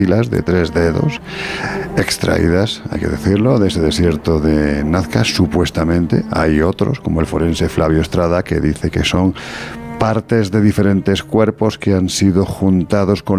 de 3 dedos, extraídas, hay que decirlo, de ese desierto de Nazca, supuestamente. Hay otros, como el forense Flavio Estrada, que dice que son partes de diferentes cuerpos que han sido juntados con